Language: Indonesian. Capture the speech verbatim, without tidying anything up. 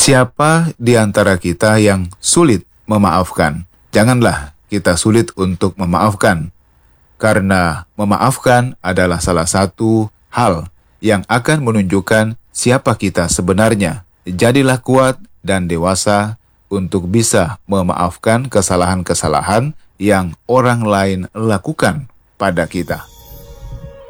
Siapa di antara kita yang sulit memaafkan? Janganlah kita sulit untuk memaafkan, karena memaafkan adalah salah satu hal yang akan menunjukkan siapa kita sebenarnya. Jadilah kuat dan dewasa untuk bisa memaafkan kesalahan-kesalahan yang orang lain lakukan pada kita.